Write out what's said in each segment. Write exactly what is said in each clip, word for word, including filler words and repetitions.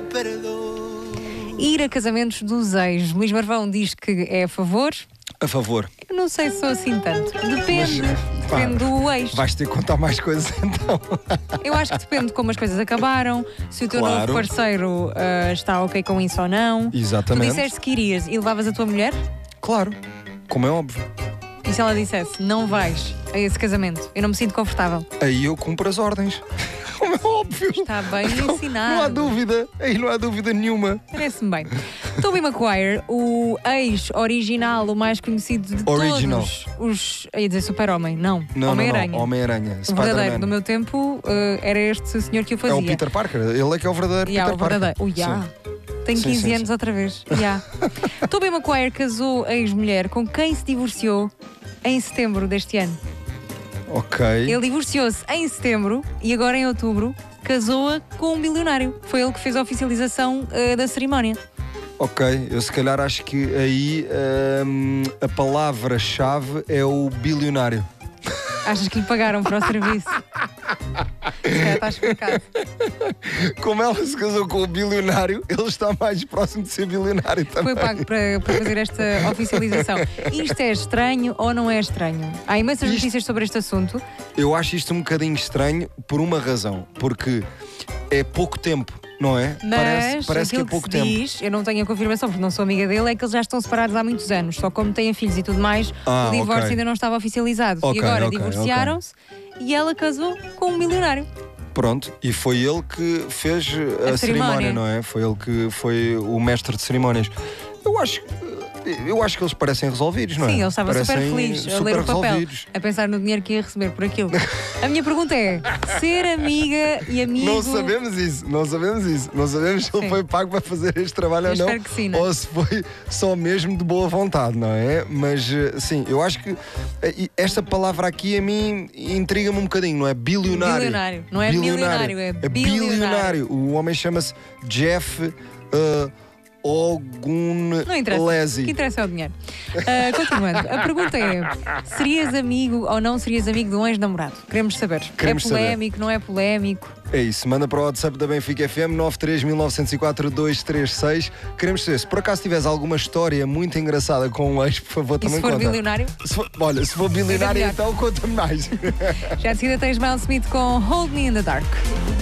perdón. Ir a casamentos dos ex. Luís Marvão diz que é a favor. A favor. Eu não sei se sou assim tanto. Depende. Mas, pá, depende do ex. Vais ter que contar mais coisas então. Eu acho que depende de como as coisas acabaram, se o teu Claro. novo parceiro ah, está ok com isso ou não. Exatamente. Tu disseste que irias e levavas a tua mulher? Claro, como é óbvio. E se ela dissesse, não vais a esse casamento, eu não me sinto confortável. Aí eu cumpro as ordens. Como é óbvio. Está bem ensinado. Não há dúvida. Aí não há dúvida nenhuma. Parece-me bem. Tobey Maguire, o ex-original, o mais conhecido de Original. todos os... ia dizer Super-Homem, não. Não, não, Homem-Aranha. não. Homem-Aranha. O verdadeiro, Spider-Man. no meu tempo, eh, era este senhor que o É fazia. o Peter Parker. Ele é que é o verdadeiro Yeah, Peter o verdadeiro. Parker. O yeah. Sim. Tenho Sim, quinze sim, anos sim. outra vez. Yeah. Tobey Maguire casou a ex-mulher com quem se divorciou em setembro deste ano. Ok. Ele divorciou-se em setembro e agora em outubro casou-a com um milionário. Foi ele que fez a oficialização eh, da cerimónia. Ok, eu se calhar acho que aí hum, a palavra-chave é o bilionário. Achas que lhe pagaram para o serviço? Se calhar está explicado. Como ela se casou com o bilionário, ele está mais próximo de ser bilionário também. Foi pago para, para fazer esta oficialização. Isto é estranho ou não é estranho? Há imensas Isto- notícias sobre este assunto. Eu acho isto um bocadinho estranho por uma razão. Porque é pouco tempo, não é? Mas parece parece que é aquilo pouco que se tempo. diz, eu não tenho a confirmação porque não sou amiga dele, é que eles já estão separados há muitos anos. Só como têm filhos e tudo mais, Ah, o divórcio ok. ainda não estava oficializado. Ok, e agora ok, divorciaram-se e ela casou com um milionário. Pronto, e foi ele que fez a, A cerimónia, cerimónia. não é? Foi ele que foi o mestre de cerimónias. Eu acho, eu acho que eles parecem resolvidos, não é? Sim, ele estava super Parecem feliz a super ler o papel, resolvidos. a pensar no dinheiro que ia receber por aquilo. A minha pergunta é: ser amiga e amigo. Não sabemos isso, não sabemos isso. Não sabemos se ele Sim. foi pago para fazer este trabalho Eu ou não. espero que sim, não é? Ou se foi só mesmo de boa vontade, não é? Mas eh, sim, eu acho que eh, esta palavra aqui a mim intriga-me um bocadinho, não é? Bilionário. Bilionário. Não é milionário, é bilionário. bilionário. O homem chama-se Jeff uh, Ogunlesi. Não interessa. O que interessa é o dinheiro. Ah, continuando, a pergunta é: serias amigo ou não serias amigo de um ex-namorado? Queremos saber. Queremos é polémico, não é polémico? É isso, manda para o WhatsApp da Benfica F M nove três mil novecentos e quatro dois três seis. Queremos saber, se por acaso tiveres alguma história muito engraçada com um ex, por favor, E também se for conta. bilionário? Se for- olha, se for bilionário, melhor. então conta-me mais. Já de seguida tens Miles Smith com Hold Me in the Dark.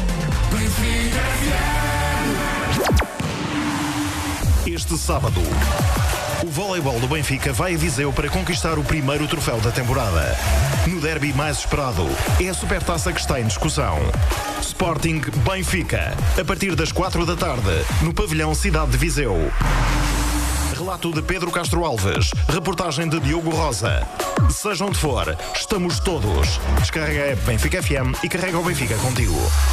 Este sábado, o voleibol do Benfica vai a Viseu para conquistar o primeiro troféu da temporada. No derby mais esperado, é a Supertaça que está em discussão. Sporting Benfica, a partir das quatro da tarde, no pavilhão Cidade de Viseu. Relato de Pedro Castro Alves, reportagem de Diogo Rosa. Seja onde for, estamos todos. Descarrega a app Benfica F M e carrega o Benfica contigo.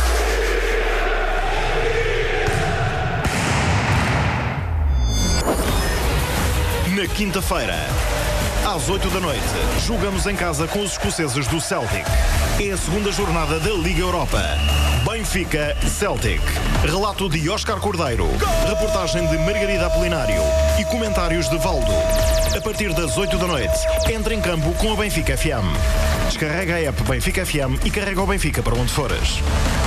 Na quinta-feira, às oito da noite, jogamos em casa com os escoceses do Celtic. É a segunda jornada da Liga Europa. Benfica Celtic. Relato de Óscar Cordeiro, reportagem de Margarida Apolinário e comentários de Valdo. A partir das oito da noite, entra em campo com a Benfica F M. Descarrega a app Benfica F M e carrega o Benfica para onde fores.